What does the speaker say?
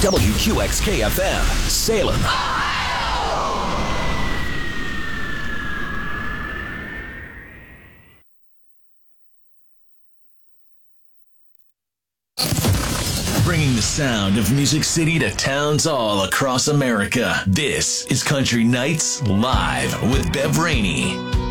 WQXK-FM, Salem. Bringing the sound of Music City to towns all across America. This is Country Nights Live with Bev Rainey.